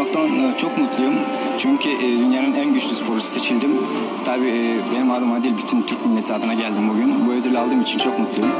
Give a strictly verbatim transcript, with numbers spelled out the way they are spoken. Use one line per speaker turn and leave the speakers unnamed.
olmaktan e, çok mutluyum. Çünkü e, dünyanın en güçlü sporcusu seçildim. Tabii e, benim adıma değil, bütün Türk milleti adına geldim bugün. Bu ödülü aldığım için çok mutluyum.